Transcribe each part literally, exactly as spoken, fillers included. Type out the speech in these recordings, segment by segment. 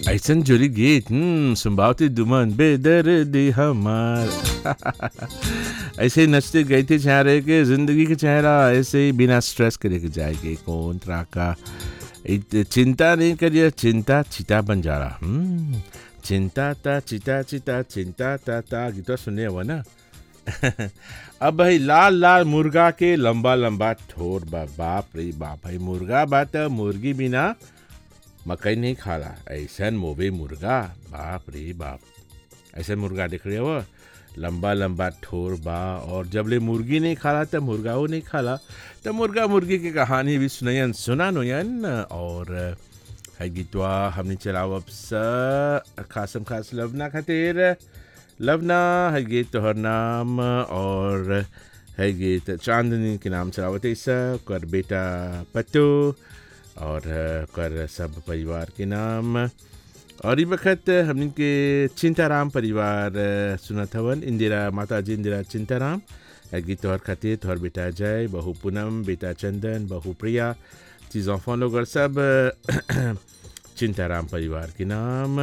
ऐसन जोरी गीत हम्म सुनबावती दुमन बेदर्दी हमार ऐसे ही नचते गाते चाह रहे कि जिंदगी का चेहरा ऐसे ही बिना स्ट्रेस के लेके जाएगी कौन तरह का इत- चिंता नहीं करिए चिंता चिता बन जा रहा हम्म चिंता ता चिता चिता चिंता ता ता गीत सुने हुआ ना अब भाई लाल लाल मुर्गा के लंबा लंबा ठोर बा बाप रे बाप भाई मुर्गा बात मुर्गी बिना मकई नहीं खाला ऐसा मोवे मुर्गा बाप रे बाप ऐसा मुर्गा दिख रहे हो लंबा लंबा ठोर बा और जब ले मुर्गी नहीं खाला तब मुर्गा वो नहीं खाला तब मुर्गा मुर्गी की कहानी भी सुनयन सुना नोयन और है गीतवा हमने चलाओ अब स खासम खास लवना खातिर लवना है गीत तोहर नाम और है गीत चांदनी के नाम चलावत ऐसा कर बेटा पत्तो और कर सब परिवार के नाम और ये वक्त हमने के चिंताराम परिवार सुनत हवन इंदिरा माता जी इंदिरा चिंताराम गीत तोहर खातिर तोहर बेटा जय बहू पूनम बेटा चंदन बहू प्रिया चीज़ों फोन लोग और सब चिंताराम परिवार के नाम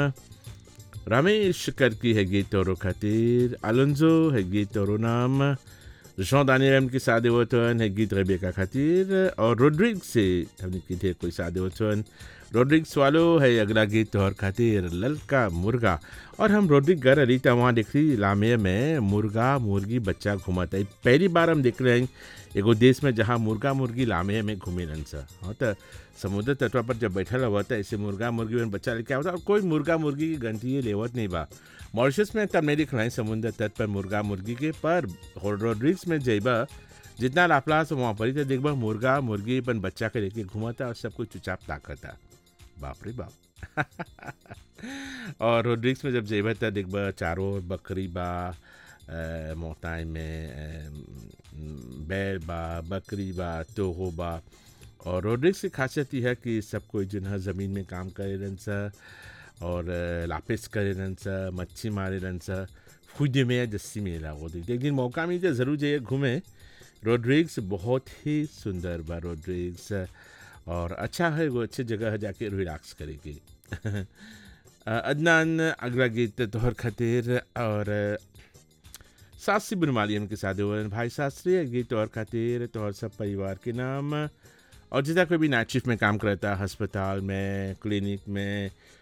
रमेश कर की है गीत तोरो खातिर अलंजो है गीत तोरो नाम जॉन दानियम की सादे वतन है गीत रेबेका खातिर और रोड्रिग से हमने की थे कोई सादे वतन रोड्रिग्स वालो है अगला गीत तोहर खातिर ललका मुर्गा और हम रोड्रिग घर रीता वहाँ देख रही लामे में मुर्गा मुर्गी बच्चा घुमाता है पहली बार हम देख रहे हैं एगो देश में जहाँ मुर्गा मुर्गी लामे में घूमे रन सा हाँ तो समुद्र तटवा पर जब बैठल हुआ था ऐसे मुर्गा मुर्गी में बच्चा लेके आवता और कोई मुर्गा मुर्गी की गंती लेवत नहीं बा मॉरिशस में तब नहीं दिखलाई समुद्र तट पर मुर्गा मुर्गी के पर रोड्रिग्स में जइबा जितना लापलास वहाँ पर ही तो देखबा मुर्गा मुर्गी अपन बच्चा के लेके घुमाता और सब कुछ चुपचाप ताकता बाप रे बाप और रोड्रिग्स में जब जेबा था देखबा चारों ओर बकरी बा मोताई में बैल बा बकरी बा तोहो बा और रोड्रिग्स की खासियत यह है कि सब कोई जो है ज़मीन में काम करे रहन सा और लापिस करे रहन सा मच्छी मारे रहन सा खुद में जस्सी में लागो देख एक दिन मौका मिले ज़रूर जाइए घूमे रोड्रिग्स बहुत ही सुंदर बा रोड्रिग्स और अच्छा है वो अच्छी जगह है जाके रिलैक्स करेगी अदनान अगला गीत तोहर खातिर और सासी बुनमालियन के साथ भाई शास्त्री गीत तोहर खातिर तोहर सब परिवार के नाम और जितना कोई भी नाइट शिफ्ट में काम करता है अस्पताल में क्लिनिक में